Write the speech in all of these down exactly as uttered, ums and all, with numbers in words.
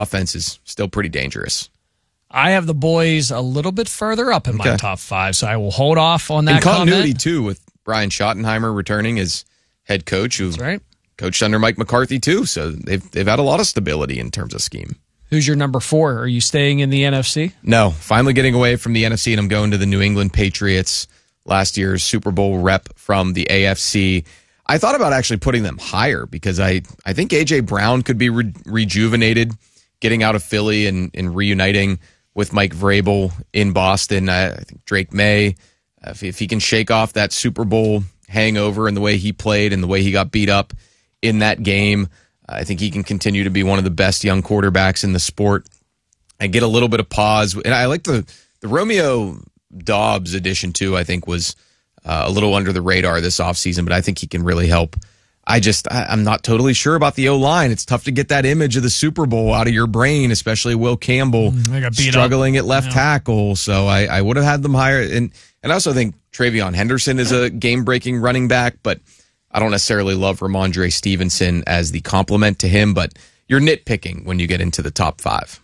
offense is still pretty dangerous. I have the boys a little bit further up in okay. my top five, so I will hold off on that. And continuity, comment. too, with Brian Schottenheimer returning as head coach, who That's right. coached under Mike McCarthy, too. So they've they've had a lot of stability in terms of scheme. Who's your number four? Are you staying in the N F C? No, finally getting away from the N F C, and I'm going to the New England Patriots, last year's Super Bowl rep from the A F C. I thought about actually putting them higher because I, I think A J. Brown could be re- rejuvenated, getting out of Philly and, and reuniting with Mike Vrabel in Boston. I, I think Drake May, uh, if, if he can shake off that Super Bowl hangover and the way he played and the way he got beat up in that game, I think he can continue to be one of the best young quarterbacks in the sport. I get a little bit of pause. And I like the, the Romeo Dobbs edition, too, I think was uh, a little under the radar this offseason, but I think he can really help. I just, I, I'm not totally sure about the O-line. It's tough to get that image of the Super Bowl out of your brain, especially Will Campbell mm, struggling up. at left yeah. tackle. So I, I would have had them higher. And, and I also think Travion Henderson is a game-breaking running back, but I don't necessarily love Ramondre Stevenson as the complement to him, but you're nitpicking when you get into the top five.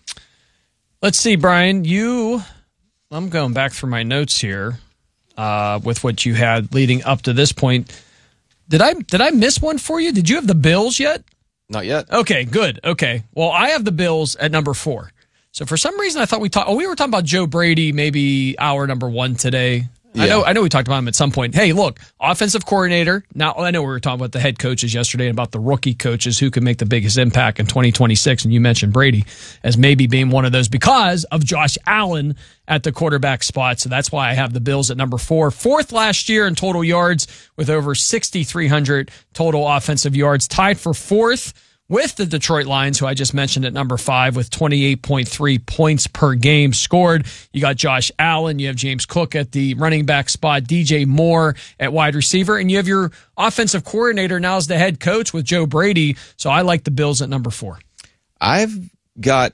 Let's see, Brian, you, I'm going back through my notes here uh, with what you had leading up to this point. Did I did I miss one for you? Did you have the Bills yet? Not yet. Okay, good. Okay. Well, I have the Bills at number four. So for some reason, I thought we talked. Oh, we were talking about Joe Brady, maybe hour number one today. Yeah. I know. I know we talked about him at some point. Hey, look, offensive coordinator. Now I know we were talking about the head coaches yesterday and about the rookie coaches who can make the biggest impact in twenty twenty-six. And you mentioned Brady as maybe being one of those because of Josh Allen at the quarterback spot. So that's why I have the Bills at number four. Fourth last year in total yards with over sixty-three hundred total offensive yards. Tied for fourth with the Detroit Lions, who I just mentioned at number five with twenty-eight point three points per game scored. You got Josh Allen. You have James Cook at the running back spot, D J Moore at wide receiver, and you have your offensive coordinator now as the head coach with Joe Brady. So I like the Bills at number four. I've got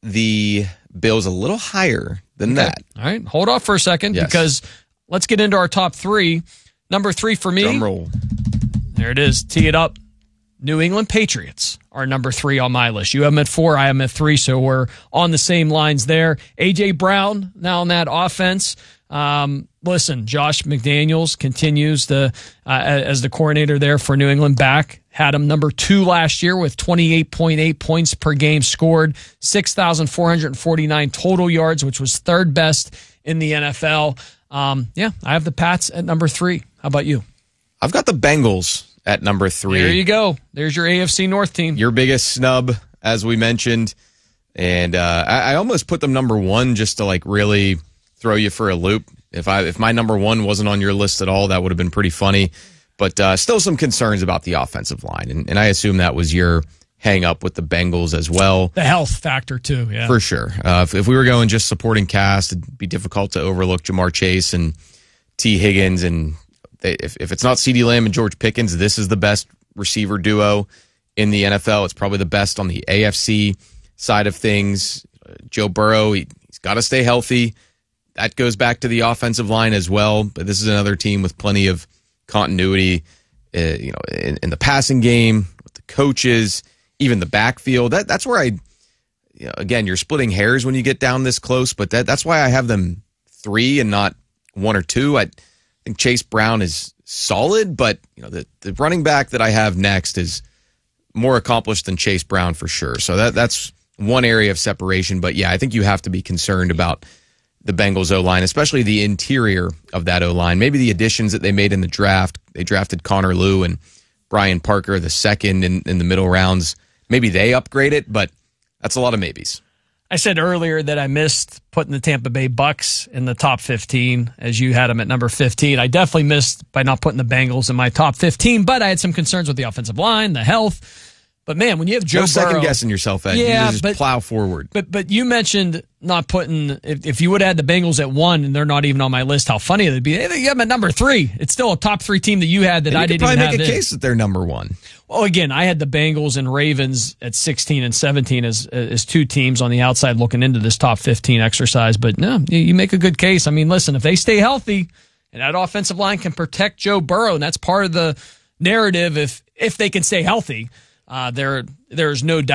the Bills a little higher than okay. that. All right. Hold off for a second yes. because let's get into our top three. Number three for me. Drum roll. There it is. Tee it up. New England Patriots are number three on my list. You have them at four, I am at three, so we're on the same lines there. A J. Brown now in that offense. Um, listen, Josh McDaniels continues the uh, as the coordinator there for New England back. Had him number two last year with twenty-eight point eight points per game scored, six thousand four hundred forty-nine total yards, which was third best in the N F L. Um, yeah, I have the Pats at number three. How about you? I've got the Bengals at number three. There you go. There's your A F C North team. Your biggest snub, as we mentioned. And uh, I, I almost put them number one just to like really throw you for a loop. If I if my number one wasn't on your list at all, that would have been pretty funny. But uh, still some concerns about the offensive line. And, and I assume that was your hang up with the Bengals as well. The health factor too, yeah. For sure. Uh, if, if we were going just supporting cast, it'd be difficult to overlook Jamar Chase and T. Higgins and They, if, if it's not CeeDee Lamb and George Pickens, this is the best receiver duo in the N F L. It's probably the best on the A F C side of things. Uh, Joe Burrow, he, he's got to stay healthy. That goes back to the offensive line as well. But this is another team with plenty of continuity, uh, you know, in, in the passing game, with the coaches, even the backfield. That that's where I, you know, again, you're splitting hairs when you get down this close. But that that's why I have them three and not one or two. I. I think Chase Brown is solid, but you know the, the running back that I have next is more accomplished than Chase Brown for sure. So that that's one area of separation. But yeah, I think you have to be concerned about the Bengals O-line, especially the interior of that O-line. Maybe the additions that they made in the draft. They drafted Connor Lew and Brian Parker the second in, in the middle rounds. Maybe they upgrade it, but that's a lot of maybes. I said earlier that I missed putting the Tampa Bay Bucks in the top fifteen, as you had them at number fifteen. I definitely missed by not putting the Bengals in my top fifteen, but I had some concerns with the offensive line, the health. But man, when you have Joe no Burrow, second guessing yourself, Ed. Yeah, you just but, plow forward. But but you mentioned not putting, if, if you would have had the Bengals at one and they're not even on my list, how funny it would be. Hey, you have them at number three. It's still a top three team that you had that and I you didn't could even probably have. make a in. case that they're number one. Well, again, I had the Bengals and Ravens at sixteen and seventeen as as two teams on the outside looking into this top fifteen exercise. But no, you make a good case. I mean, listen, if they stay healthy and that offensive line can protect Joe Burrow, and that's part of the narrative, if if they can stay healthy, uh, there there's no doubt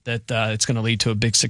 that uh, it's going to lead to a big success.